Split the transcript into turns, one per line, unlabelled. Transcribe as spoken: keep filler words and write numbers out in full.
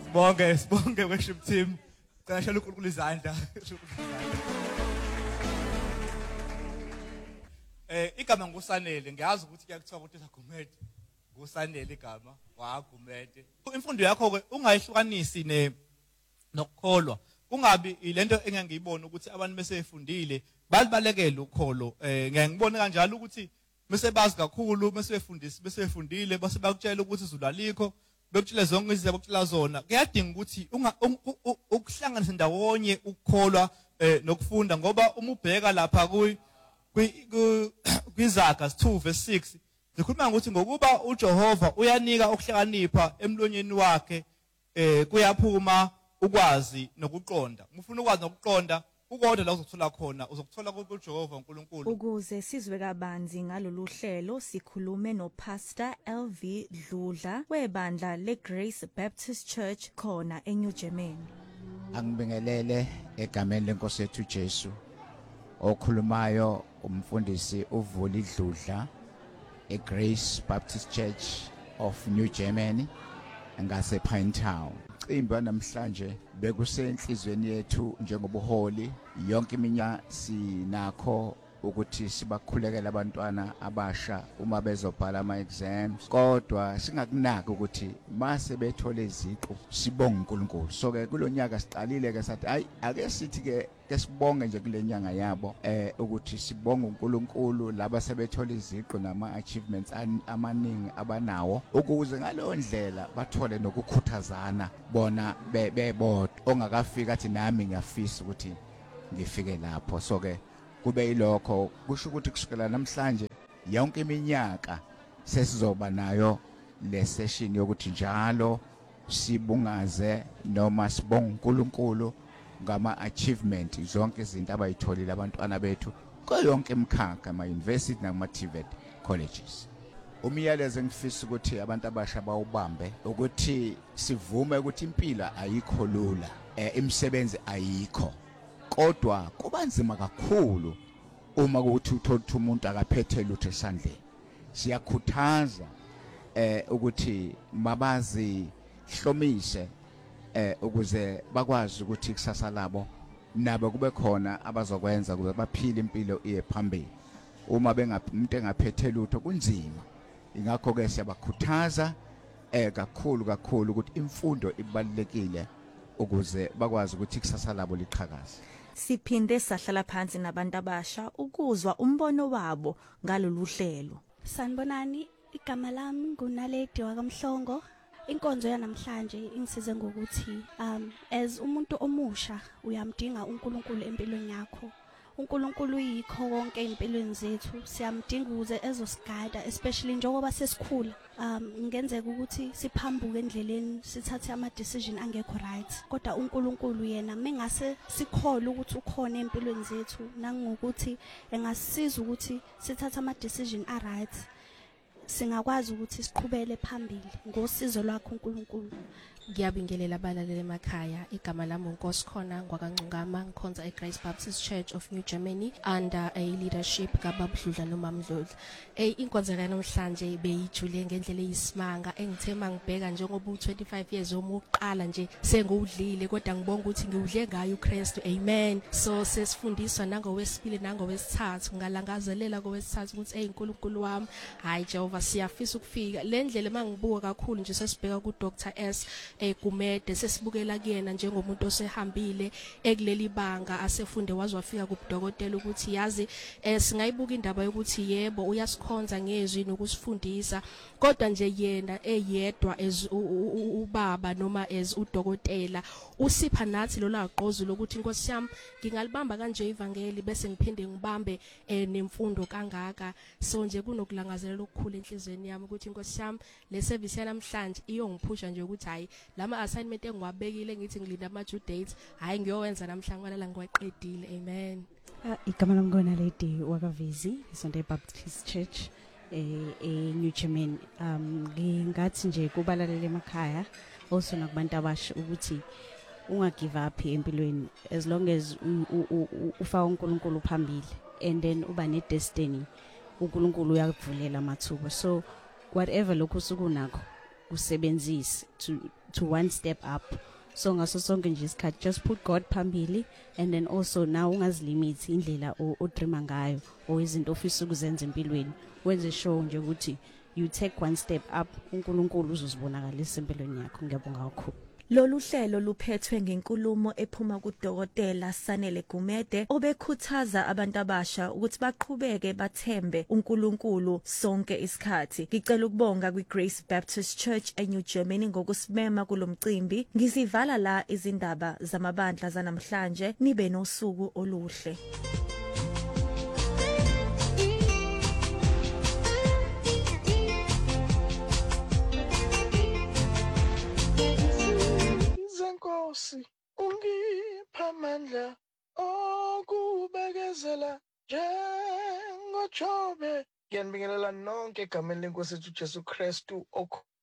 Sibonge, sibonge worship team. Cela shalo uNkulunkulu izandla. Eh igama nguSanele ngiyazi ukuthi kuyakuthiwa ukuthi saGumede. nguSanele igama waGumede. Imfundo yakho ke ungayihlukanisi ne nokukholwa. Kungabi ilento engangiyibona ukuthi abantu besefundile balibalekela ukholo. Eh ngeke ngibone kanjalo ukuthi bese bazi kakhulu bese befundisi bese befundile base bakutshela ukuthi izulu alikho bekutshela zonke izinto abakutshela zona. Kuyadinga ukuthi ukuhlanganisa ndawonye ukukholwa nokufunda ngoba uma ubheka lapha kuyi kwiZaga two verse six zikhuluma ukuthi ngokuba uJehova uyanika ukuhlakanipha emlonyeni wakhe eh kuyaphuma ukwazi nokuqonda. Ufuna ukwazi nokuqonda ukodwa la uzothola khona uzokuthola kuJehova uNkulunkulu.
Ukuze sizwe kabanzi ngalolu hlelo sikhulume noPastor L V Dludla webandla leGrace Baptist Church khona eNew Germany.
Angibingelele egameni lenkosi yethu Jesu. Okhulumayo umfundisi uVuli Dludla eGrace Baptist Church of New Germany ngase Pinetown. Imba namhlanje bekusenhlizweni yethu njengobuholi yonke iminyaka sinakho ukuthi sibakhulekela abantwana abasha uma bezobhala ama exams kodwa singakunaki ukuthi mase bethola iziqu sibonge uNkulunkulu. So ke kulonyaka siqalile ke sathi hayi ake sithi ke ke sibonge nje kule nyanga yabo eh ukuthi sibonge uNkulunkulu laba sebethola iziqu nama achievements amaningi abanawo ukuze ngalo ndlela bathole nokukhuthazana bona bebodwa ongakafika athi nami ngiyafisa ukuthi ngifike lapho. So ke kube yilokho kusho ukuthi kusukela namhlanje yonke iminyaka sesizoba nayo le session yokuthi njalo sibungaze noma sibonge uNkulunkulu ngama achievement zonke izinto abayitholile abantwana bethu konke imikhakha ama university nama T V E T colleges. Umyalezo engifisa ukuthi abantu abasha bawubambe ukuthi sivume ukuthi impilo ayikho lula, eh imisebenzi ayikho. Kodwa kubanzima kakhulu uma ukuthi uthola umuntu akaphethe lutho esandleni. Siyakhuthaza eh ukuthi mabazi hlomise eh ukuze bakwazi ukuthi ikusasa labo nabo kube khona abazokwenza ukuze baphile impilo iye phambili. Uma bengamuntu engaphethe lutho kunzima. Ingakho ke siyabakhuthaza eh kakhulu kakhulu ukuthi imfundo ibalekile ukuze bakwazi ukuthi ikusasa labo liqhakaze.
Siphinde sahlala phansi nabantu abasha ukuzwa umbono wabo ngalolu hlelo.
Sanibonani, igama lami nguNaledi wakamhlongo. Inkonzo yanamhlanje ingisize ngokuthi um as umuntu omusha uyamdinga uNkulunkulu empilweni yakho. uNkulunkulu yikho konke empilweni zethu, siyamdinga ukuze ezosigada especially njengoba sesikhula. Um ngenzeka ukuthi siphambuke endleleni sithathe ama decision angekho right, kodwa uNkulunkulu yena mengase sikholwe ukuthi ukhona empilweni zethu nangokuthi engasisiza ukuthi sithathe ama decision a right, singakwazi ukuthi siqhubele phambili ngosizo lwakho uNkulunkulu.
Ngiyabingelela abalaleli emakhaya, igama lami uNkosikhona ngwakaNgcungama, ngikhonza eGrace Baptist Church of New Germany under a leadership kaBaba Dludla noMamdludla. Eh inkonzo namhlanje beyijule ngendlela eyisimanga engithema ngibheka njengoba u-twenty-five years omuqala nje sengudlile kodwa ngibonga ukuthi ngiwudle ngayo uKristu. Amen. So sesifundiswa nangowesibili nangowesithathu, ngalangazelela kowesithathu ukuthi hey uNkulunkulu wami, hayi Jehova siyafisa ukufika. Le ndlela mangibuka kakhulu nje sesibheka ku Doctor S eGumede sesibukela kuyena njengomuntu osehambile ekuleli banga asefunde wazwafika kubudokotela ukuthi yazi eh singayibuka indaba yokuthi yebo uyasikhonza ngezwi nokusifundisa kodwa nje yena eyedwa as ubaba noma as udokotela usipha nathi lo laqozo lokuthi Nkosi yami ngingalibamba kanje ivangeli bese ngiphinde ngibambe nemfundo kangaka. So nje kunokulangazelela okukhulu enhlizweni yami ukuthi Nkosi yami le service yanamhlanje iyongiphusha nje ukuthi hayi lama assignment engiwabekile ngithi ngilinda ama due dates hayi ngiyowenza namhlanje la ngiwaqedile. Amen.
Igama lami nguNaledi wakaVizi Sunday Baptist Church eh eNew Germany. Um ngingathi nje kubalalele emakhaya also nakubantu abasha ukuthi unga give up empilweni as long as ufaka uNkulunkulu phambili and then uba ne destiny uNkulunkulu uyakuvulela amathuba. So whatever lokho sukunakho kusebenzise to to one step up. So ngaso sonke nje isikhathi just put God phambili, and then also now ungazilimit indlela o dreama ngayo or izinto ofisa ukuzenza empilweni, wenze sure nje ukuthi you take one step up, uNkulunkulu uzozibonakalisa empilweni yakho. Ngiyabonga kakhulu.
Lolu hlelo luphethwe ngenkulumo ephuma kuDokotela Sanele Gumede obekhuthaza abantu abasha ukuthi baqhubeke bathembe uNkulunkulu sonke isikhathi. Ngicela ukubonga kwiGrace Baptist Church eNew Germany ngokusimema kulomcimbi. Ngizivala la izindaba zamabandla zanamhlanje. Nibe nosuku oluhle.
Nkosi ungipha amandla okubekezela njengoJobe. Ngiyanibingelela nonke egameni leNkosi yethu uJesu Kristu.